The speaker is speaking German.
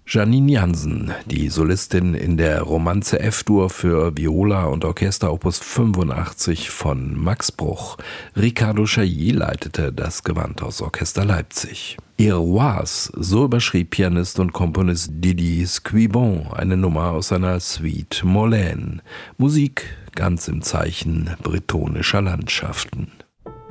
Janine Jansen, die Solistin in der Romanze F-Dur für Viola und Orchester Opus 85 von Max Bruch. Ricardo Chailly leitete das Gewandhausorchester Leipzig. Iroise, so überschrieb Pianist und Komponist Didi Squibon eine Nummer aus seiner Suite Molène. Musik ganz im Zeichen bretonischer Landschaften.